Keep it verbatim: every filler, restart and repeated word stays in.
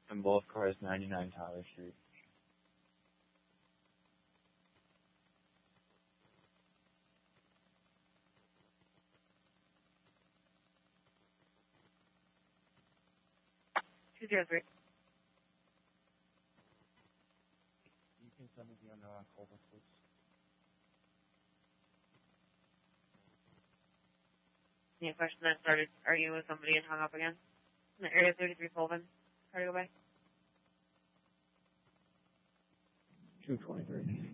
And both cars, ninety-nine Tyler Street. two zero three. You can send me the unknown on Culver, please. Any question that started arguing with somebody and hung up again? In the area thirty-three Colvin. Try to go by. two twenty-three.